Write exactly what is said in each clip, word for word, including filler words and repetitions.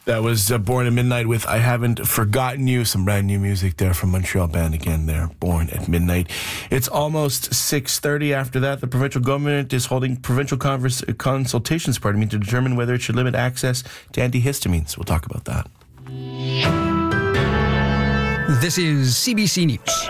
That was uh, Born at Midnight with I Haven't Forgotten You. Some brand new music there from Montreal band again there, Born at Midnight. It's almost six thirty. After that, the provincial government is holding provincial converse, consultations pardon me, to determine whether it should limit access to antihistamines. We'll talk about that. This is C B C News.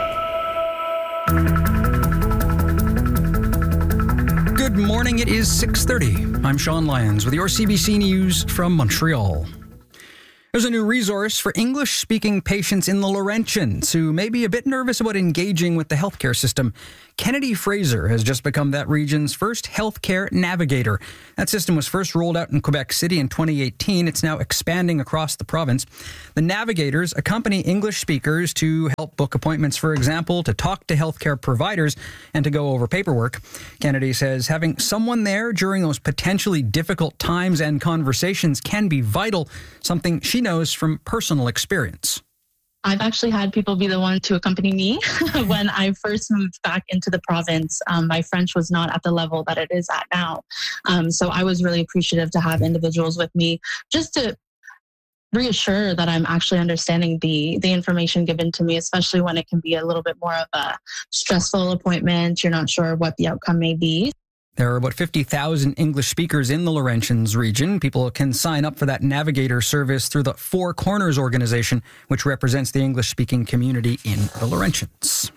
Good morning. It is six thirty. I'm Sean Lyons with your C B C News from Montreal. There's a new resource for English-speaking patients in the Laurentians who may be a bit nervous about engaging with the healthcare system. Kennedy Fraser has just become that region's first healthcare navigator. That system was first rolled out in Quebec City in twenty eighteen. It's now expanding across the province. The navigators accompany English speakers to help book appointments, for example, to talk to healthcare providers and to go over paperwork. Kennedy says having someone there during those potentially difficult times and conversations can be vital, something she knows from personal experience. I've actually had people be the one to accompany me when I first moved back into the province. Um, my French was not at the level that it is at now. Um, so I was really appreciative to have individuals with me just to reassure that I'm actually understanding the the information given to me, especially when it can be a little bit more of a stressful appointment. You're not sure what the outcome may be. There are about fifty thousand English speakers in the Laurentians region. People can sign up for that navigator service through the Four Corners organization, which represents the English-speaking community in the Laurentians.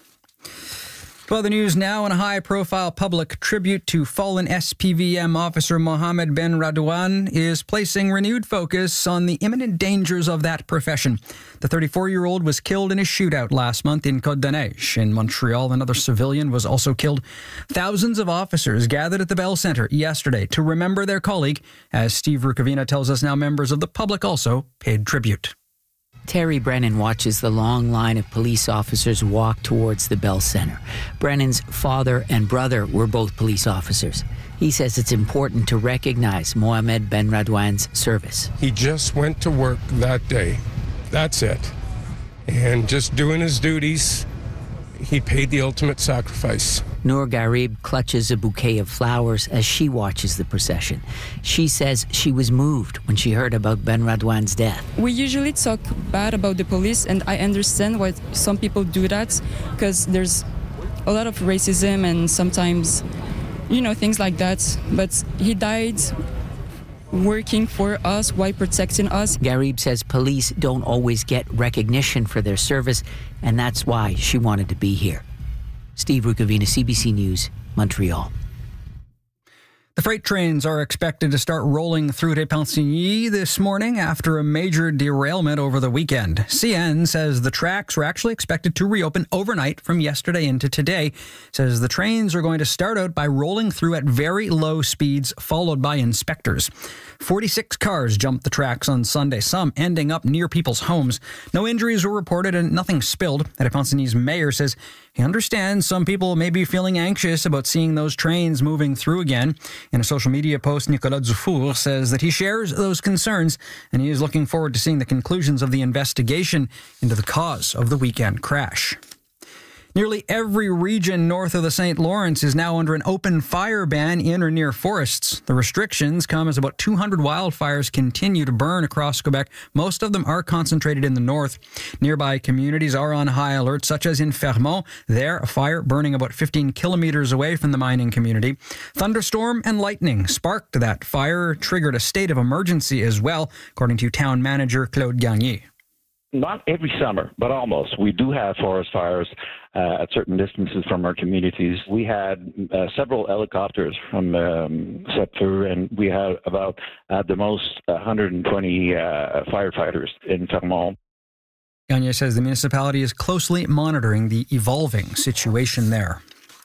To other news now, in a high-profile public tribute to fallen S P V M officer Mohamed Ben Radwan is placing renewed focus on the imminent dangers of that profession. The thirty-four-year-old was killed in a shootout last month in Côte-des-Neiges. In Montreal, another civilian was also killed. Thousands of officers gathered at the Bell Centre yesterday to remember their colleague. As Steve Rukavina tells us now, members of the public also paid tribute. Terry Brennan watches the long line of police officers walk towards the Bell Centre. Brennan's father and brother were both police officers. He says it's important to recognize Mohamed Ben Radwan's service. He just went to work that day. That's it. And just doing his duties, he paid the ultimate sacrifice. Noor Garib clutches a bouquet of flowers as she watches the procession. She says she was moved when she heard about Ben Radwan's death. We usually talk bad about the police, and I understand why some people do that, because there's a lot of racism and sometimes, you know, things like that. But he died working for us while protecting us. Garib says police don't always get recognition for their service, and that's why she wanted to be here. Steve Rukavina, C B C News, Montreal. The freight trains are expected to start rolling through Repentigny this morning after a major derailment over the weekend. C N says the tracks were actually expected to reopen overnight from yesterday into today. Says the trains are going to start out by rolling through at very low speeds, followed by inspectors. forty-six cars jumped the tracks on Sunday, some ending up near people's homes. No injuries were reported and nothing spilled. Repentigny's mayor says he understands some people may be feeling anxious about seeing those trains moving through again. In a social media post, Nicolas Dufour says that he shares those concerns and he is looking forward to seeing the conclusions of the investigation into the cause of the weekend crash. Nearly every region north of the Saint Lawrence is now under an open fire ban in or near forests. The restrictions come as about two hundred wildfires continue to burn across Quebec. Most of them are concentrated in the north. Nearby communities are on high alert, such as in Fermont. There, a fire burning about fifteen kilometers away from the mining community. Thunderstorm and lightning sparked that fire, triggered a state of emergency as well, according to town manager Claude Gagné. Not every summer, but almost. We do have forest fires uh, at certain distances from our communities. We had uh, several helicopters from um, Sepfeu, and we had about, at the most, one hundred twenty uh, firefighters in Fermont. Gagné says the municipality is closely monitoring the evolving situation there.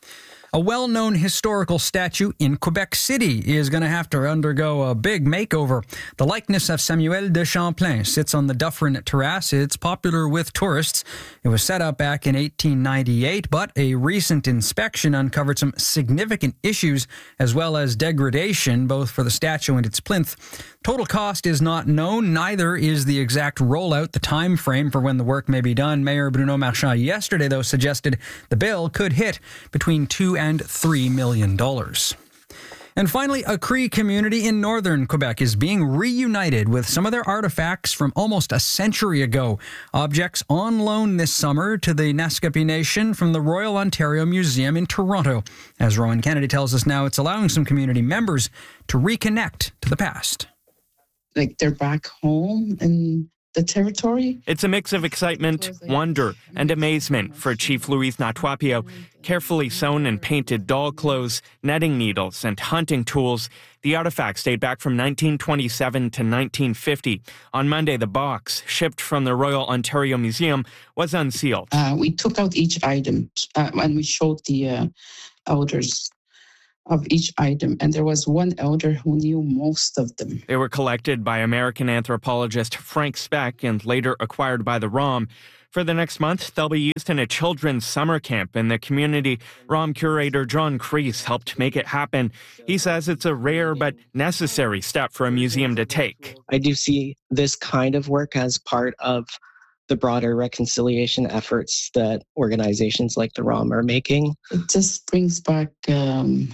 A well-known historical statue in Quebec City is going to have to undergo a big makeover. The likeness of Samuel de Champlain sits on the Dufferin Terrace. It's popular with tourists. It was set up back in eighteen ninety-eight, but a recent inspection uncovered some significant issues as well as degradation, both for the statue and its plinth. Total cost is not known. Neither is the exact rollout, the time frame for when the work may be done. Mayor Bruno Marchand yesterday, though, suggested the bill could hit between two and three million dollars. And finally, a Cree community in northern Quebec is being reunited with some of their artifacts from almost a century ago. Objects on loan this summer to the Naskapi Nation from the Royal Ontario Museum in Toronto. As Rowan Kennedy tells us now, it's allowing some community members to reconnect to the past. Like they're back home in the territory. It's a mix of excitement, wonder, and amazement for Chief Louise Natuapio. Carefully sewn and painted doll clothes, netting needles, and hunting tools. The artifacts date back from nineteen twenty-seven to nineteen fifty. On Monday, the box, shipped from the Royal Ontario Museum, was unsealed. Uh, we took out each item uh, and we showed the uh, elders of each item, and there was one elder who knew most of them. They were collected by American anthropologist Frank Speck and later acquired by the R O M. For the next month, they'll be used in a children's summer camp in the community. R O M curator John Kreese helped make it happen. He says it's a rare but necessary step for a museum to take. I do see this kind of work as part of the broader reconciliation efforts that organizations like the R O M are making. It just brings back um,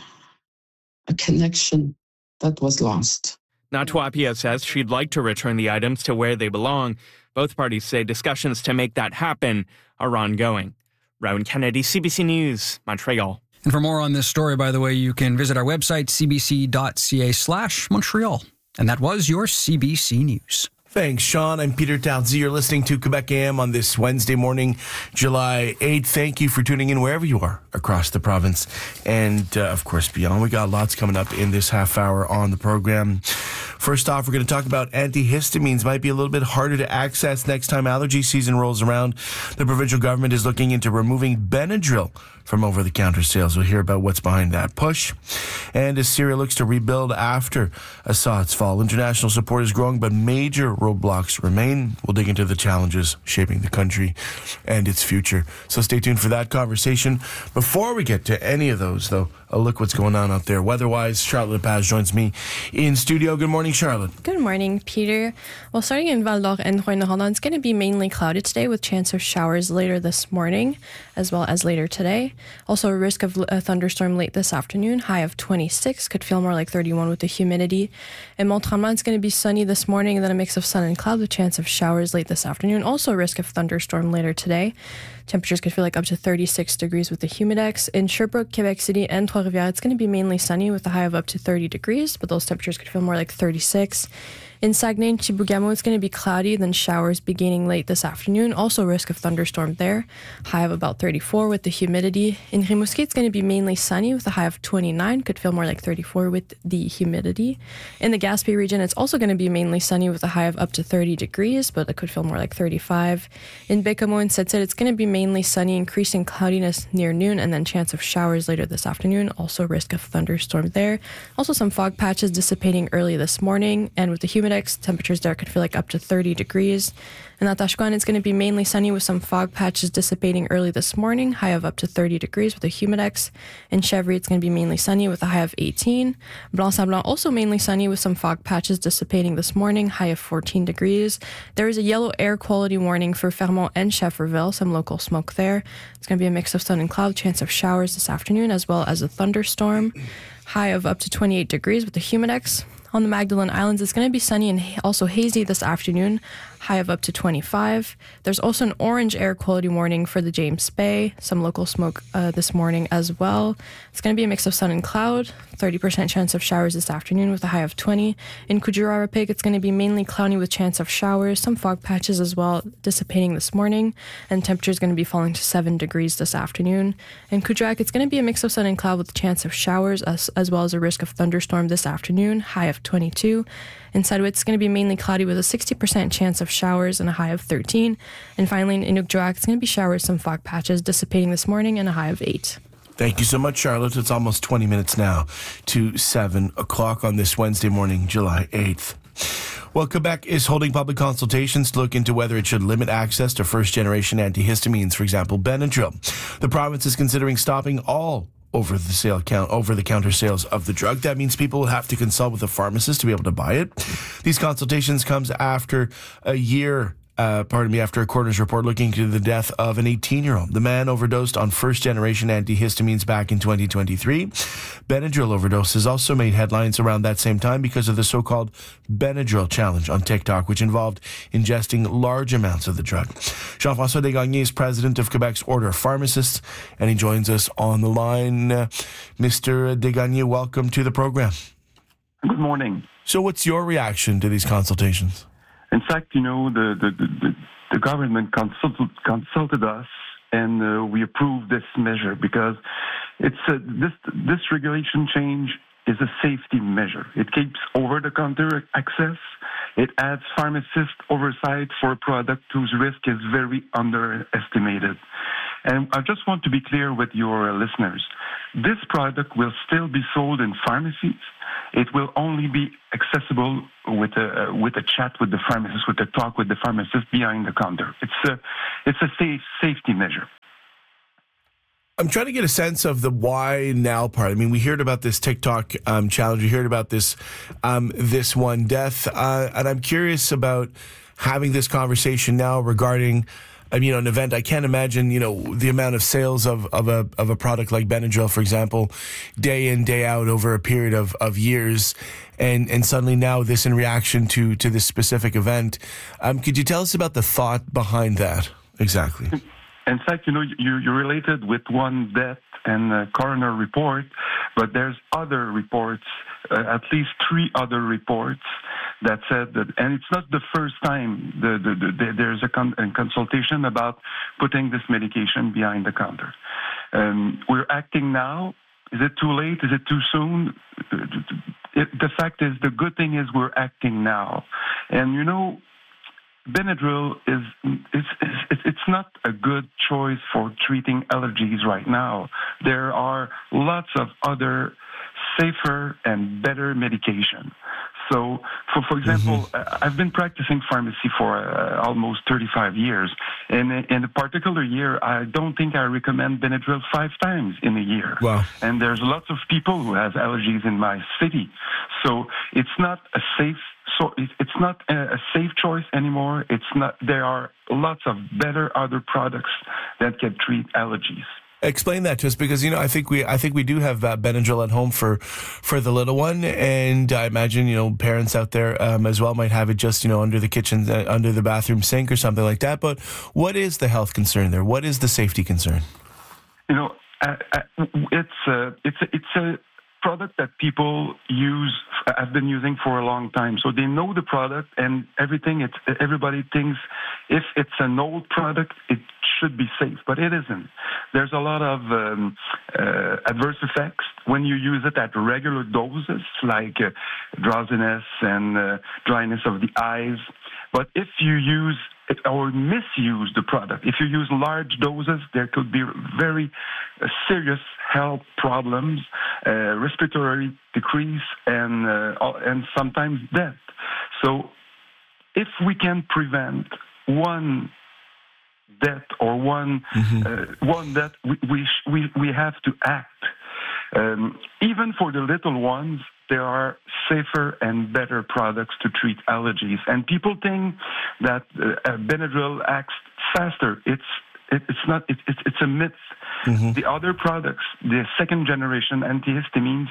a connection that was lost. Natuapia says she'd like to return the items to where they belong. Both parties say discussions to make that happen are ongoing. Rowan Kennedy, C B C News, Montreal. And for more on this story, by the way, you can visit our website, c b c dot c a slash Montreal. And that was your C B C News. Thanks, Sean. I'm Peter Townsend. You're listening to Quebec A M on this Wednesday morning, July eighth. Thank you for tuning in wherever you are across the province and, uh, of course, beyond. We got lots coming up in this half hour on the program. First off, we're going to talk about antihistamines. Might be a little bit harder to access next time allergy season rolls around. The provincial government is looking into removing Benadryl from over-the-counter sales. We'll hear about what's behind that push. And as Syria looks to rebuild after Assad's fall, international support is growing, but major roadblocks remain. We'll dig into the challenges shaping the country and its future. So stay tuned for that conversation. Before we get to any of those, though, a look what's going on out there. Weather-wise, Charlotte Lepage joins me in studio. Good morning, Charlotte. Good morning, Peter. Well, starting in Val-d'Or and Rouyn-Noranda, it's going to be mainly cloudy today with chance of showers later this morning, as well as later today. Also, a risk of a thunderstorm late this afternoon, high of twenty-six, could feel more like thirty-one with the humidity. In Mont-Tremblant, it's going to be sunny this morning, and then a mix of sun and cloud with chance of showers late this afternoon. Also, a risk of thunderstorm later today. Temperatures could feel like up to thirty-six degrees with the humidex. In Sherbrooke, Quebec City, and Trois-Rivières, it's going to be mainly sunny with a high of up to thirty degrees, but those temperatures could feel more like thirty-six. In Saguenay and Chibougamau, it's going to be cloudy, then showers beginning late this afternoon. Also, risk of thunderstorm there. High of about thirty-four with the humidity. In Rimouski, it's going to be mainly sunny with a high of twenty-nine. Could feel more like thirty-four with the humidity. In the Gaspé region, it's also going to be mainly sunny with a high of up to thirty degrees, but it could feel more like thirty-five. In Bécomo and Sept-Îles, it's going to be mainly sunny, increasing cloudiness near noon, and then chance of showers later this afternoon. Also, risk of thunderstorm there. Also, some fog patches dissipating early this morning, and with the humidity, temperatures there could feel like up to thirty degrees. In Natashquan, it's going to be mainly sunny with some fog patches dissipating early this morning, high of up to thirty degrees with a humidex. In Chevry, it's going to be mainly sunny with a high of eighteen. Blanc-Sablon, also mainly sunny with some fog patches dissipating this morning, high of fourteen degrees. There is a yellow air quality warning for Fermont and Schefferville, some local smoke there. It's going to be a mix of sun and cloud, chance of showers this afternoon, as well as a thunderstorm. High of up to twenty-eight degrees with the humidex. On the Magdalen Islands, it's going to be sunny and also hazy this afternoon, high of up to twenty-five. There's also an orange air quality warning for the James Bay, some local smoke uh, this morning as well. It's going to be a mix of sun and cloud, thirty percent chance of showers this afternoon with a high of twenty. In Kuujjuarapik, it's going to be mainly cloudy with chance of showers, some fog patches as well dissipating this morning, and temperature is going to be falling to seven degrees this afternoon. In Kuujjuaq, it's going to be a mix of sun and cloud with a chance of showers as, as well as a risk of thunderstorm this afternoon, high of twenty-two. In Sedgwick, it's going to be mainly cloudy with a sixty percent chance of showers and a high of thirteen. And finally, in Inukjuak, it's going to be showers, some fog patches dissipating this morning and a high of eight. Thank you so much, Charlotte. It's almost twenty minutes now to seven o'clock on this Wednesday morning, July eighth. Well, Quebec is holding public consultations to look into whether it should limit access to first-generation antihistamines, for example, Benadryl. The province is considering stopping all over the sale count, over the counter sales of the drug. That means people will have to consult with a pharmacist to be able to buy it. These consultations comes after a year uh, pardon me, after a coroner's report looking into the death of an eighteen-year-old. The man overdosed on first-generation antihistamines back in twenty twenty-three. Benadryl overdoses also made headlines around that same time because of the so-called Benadryl challenge on TikTok, which involved ingesting large amounts of the drug. Jean-François Desgagnés is president of Quebec's Order of Pharmacists, and he joins us on the line. Uh, Mister Desgagnés, welcome to the program. Good morning. So what's your reaction to these consultations? In fact, you know, the, the, the, the government consulted, consulted us, and uh, we approved this measure because it's a, this this regulation change is a safety measure. It keeps over-the-counter access. It adds pharmacist oversight for a product whose risk is very underestimated. And I just want to be clear with your listeners. This product will still be sold in pharmacies. It will only be accessible with a uh, with a chat with the pharmacist, with a talk with the pharmacist behind the counter. It's a it's a safe safety measure. I'm trying to get a sense of the why now part. I mean, we heard about this TikTok um, challenge. We heard about this um, this one death, uh, and I'm curious about having this conversation now regarding, I mean, you know, an event. I can't imagine, you know, the amount of sales of, of a of a product like Benadryl, for example, day in, day out over a period of, of years, and and suddenly now this in reaction to to this specific event. Um, could you tell us about the thought behind that exactly? In fact, you know, you you related with one death and a coroner report, but there's other reports, uh, at least three other reports that said that, and it's not the first time the, the, the, there's a, con, a consultation about putting this medication behind the counter. Um, we're acting now. Is it too late? Is it too soon? It, the fact is, the good thing is we're acting now. And, you know, Benadryl is, is, is it's not a good choice for treating allergies right now. There are lots of other safer and better medication. So, for for example, mm-hmm. I've been practicing pharmacy for uh, almost thirty-five years, and in a particular year, I don't think I recommend Benadryl five times in a year. Wow. And there's lots of people who have allergies in my city, so it's not a safe. So it's not a safe choice anymore. It's not. There are lots of better other products that can treat allergies. Explain that to us, because you know I think we I think we do have uh, Benadryl at home for for the little one, and I imagine you know parents out there um, as well might have it just you know under the kitchen, uh, under the bathroom sink or something like that. But what is the health concern there? What is the safety concern? You know, uh, uh, it's a it's a, it's a product that people use have been using for a long time, so they know the product and everything. It's everybody thinks if it's an old product, it should be safe, but it isn't. There's a lot of um, uh, adverse effects when you use it at regular doses, like uh, drowsiness and uh, dryness of the eyes. But if you use it or misuse the product, if you use large doses, there could be very uh, serious health problems, uh, respiratory decrease, and uh, and sometimes death. So, if we can prevent one death or one mm-hmm. uh, one death, we we we we have to act. Um, even for the little ones, there are safer and better products to treat allergies. And people think that uh, Benadryl acts faster. It's it, it's not. It, it, it's a myth. Mm-hmm. The other products, the second generation antihistamines,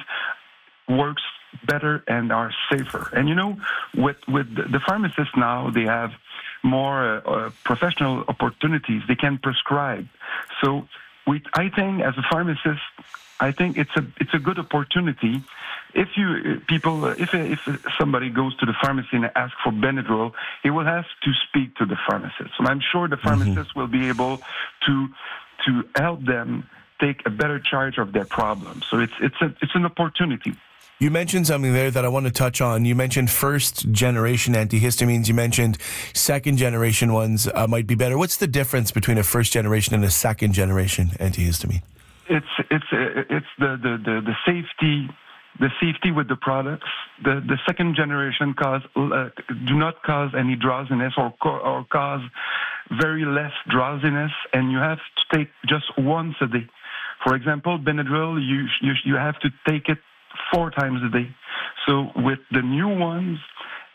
works better and are safer. And you know, with with the pharmacists now, they have more uh, uh, professional opportunities. They can prescribe. So, we, I think, as a pharmacist, I think it's a it's a good opportunity. If you people, if if somebody goes to the pharmacy and asks for Benadryl, he will have to speak to the pharmacist. And I'm sure the pharmacist mm-hmm. will be able to to help them take a better charge of their problem. So it's it's a it's an opportunity. You mentioned something there that I want to touch on. You mentioned first generation antihistamines. You mentioned second generation ones uh, might be better. What's the difference between a first generation and a second generation antihistamine? It's it's it's the, the, the, the safety the safety with the products. The the second generation cause uh, do not cause any drowsiness or co- or cause very less drowsiness, and you have to take just once a day. For example, Benadryl, you you you have to take it four times a day. So with the new ones,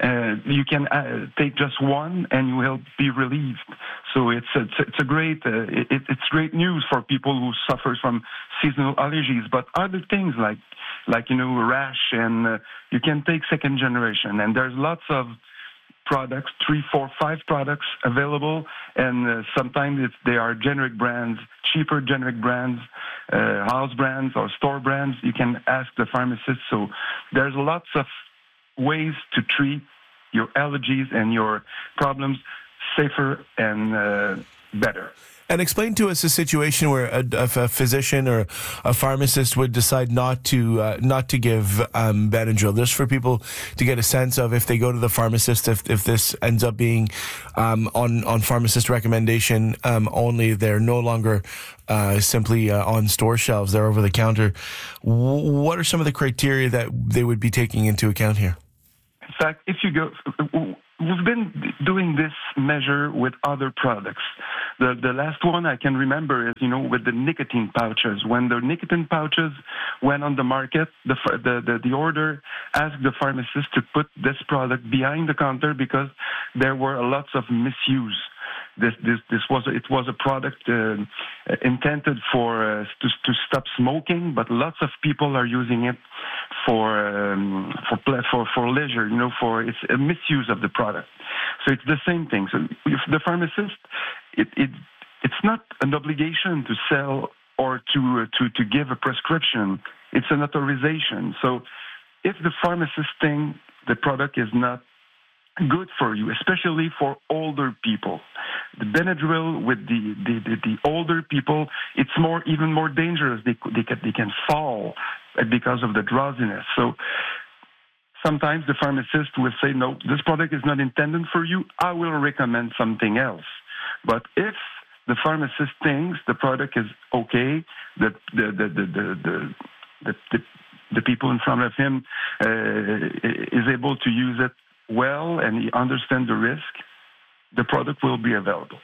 uh, you can uh, take just one and you will be relieved. So it's it's, it's a great uh, it, it's great news for people who suffer from seasonal allergies. But other things like like you know rash and uh, you can take second generation, and there's lots of products, three, four, five products available, and uh, sometimes it's, they are generic brands, cheaper generic brands, uh, house brands or store brands. You can ask the pharmacist. So there's lots of ways to treat your allergies and your problems safer and uh, better. And explain to us a situation where a, a physician or a pharmacist would decide not to uh, not to give um, Benadryl, just for people to get a sense of if they go to the pharmacist, if if this ends up being um, on on pharmacist recommendation um, only, they're no longer uh, simply uh, on store shelves; they're over the counter. W- what are some of the criteria that they would be taking into account here? In fact, if you go, we've been doing this measure with other products. The the last one I can remember is, you know, with the nicotine pouches. When the nicotine pouches went on the market, the the the, the order asked the pharmacist to put this product behind the counter because there were lots of misuse. This this this was it was a product uh, intended for uh, to to stop smoking, but lots of people are using it for um, for for for leisure. You know, for it's a misuse of the product. So it's the same thing. So if the pharmacist, it it it's not an obligation to sell or to uh, to to give a prescription. It's an authorization. So if the pharmacist thinks the product is not good for you, especially for older people. The Benadryl with the, the, the, the older people, it's more even more dangerous. They they can, they can fall because of the drowsiness. So sometimes the pharmacist will say, no, this product is not intended for you. I will recommend something else. But if the pharmacist thinks the product is okay, that the the the the the, the, the, the people in front of him uh, is able to use it well and he understands the risk, the product will be available.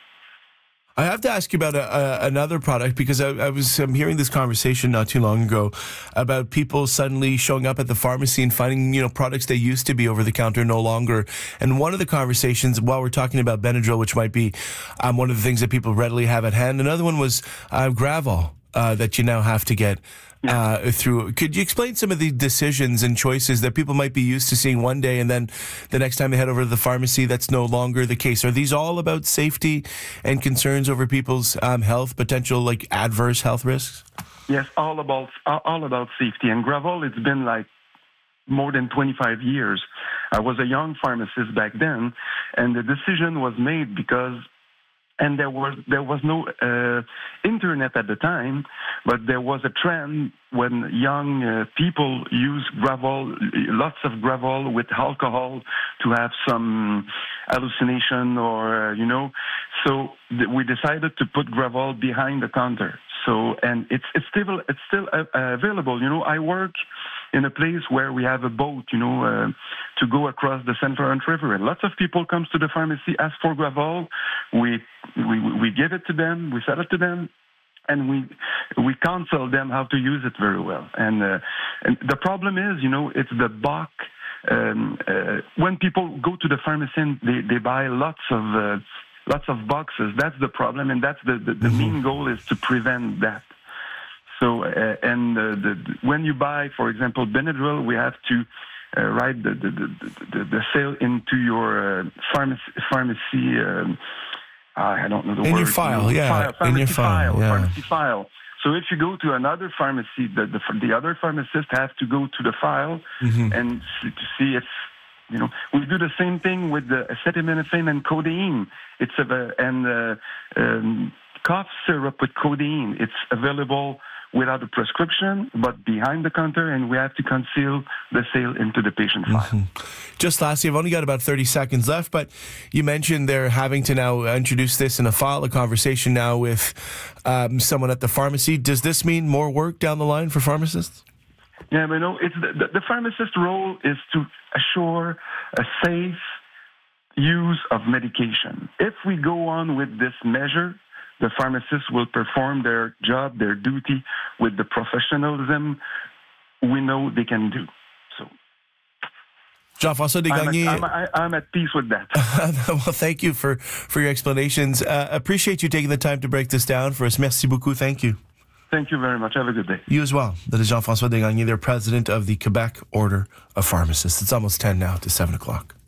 I have to ask you about a, a, another product because I, I was um, hearing this conversation not too long ago about people suddenly showing up at the pharmacy and finding, you know, products that used to be over the counter no longer. And one of the conversations, while we're talking about Benadryl, which might be um, one of the things that people readily have at hand, another one was uh, Gravol uh, that you now have to get. Uh, through. Could you explain some of the decisions and choices that people might be used to seeing one day and then the next time they head over to the pharmacy, that's no longer the case? Are these all about safety and concerns over people's um, health, potential like adverse health risks? Yes, all about all about safety. And Gravol, it's been like more than twenty-five years. I was a young pharmacist back then, and the decision was made because And there was there was no uh, internet at the time, but there was a trend when young uh, people use Gravol, lots of Gravol with alcohol to have some hallucination or, uh, you know. So th- we decided to put Gravol behind the counter. So, and it's it's still it's still uh, available. You know, I work in a place where we have a boat, you know, uh, to go across the Saint Laurent River. And lots of people comes to the pharmacy, ask for Gravol. We, we, we give it to them, we sell it to them, and we, we counsel them how to use it very well. And, uh, and the problem is, you know, it's the bulk. Um, uh, when people go to the pharmacy, they, they buy lots of, uh, lots of boxes. That's the problem. And that's the, the, the main goal is to prevent that. So, uh, and uh, the, the, when you buy, for example, Benadryl, we have to uh, write the, the, the, the sale into your uh, pharmacy, pharmacy um, I don't know the in word. Your file, you know, yeah. File, pharmacy in your file, file, yeah. Pharmacy file. So if you go to another pharmacy, the, the, the other pharmacist has to go to the file mm-hmm. and see, to see if, you know, we do the same thing with the acetaminophen and codeine. It's a, and uh, um, cough syrup with codeine. It's available without a prescription, but behind the counter, and we have to conceal the sale into the patient file. Mm-hmm. Just lastly, I've only got about thirty seconds left, but you mentioned they're having to now introduce this in a file, a conversation now with um, someone at the pharmacy. Does this mean more work down the line for pharmacists? Yeah, but no, it's the, the, the pharmacist's role is to assure a safe use of medication. If we go on with this measure, the pharmacists will perform their job, their duty, with the professionalism we know they can do. So, Jean-François Desgagnés. I'm, at, I'm, I'm at peace with that. Well, thank you for, for your explanations. Uh, appreciate you taking the time to break this down for us. Merci beaucoup. Thank you. Thank you very much. Have a good day. You as well. That is Jean-François Desgagnés, they're president of the Quebec Order of Pharmacists. It's almost ten now to seven o'clock.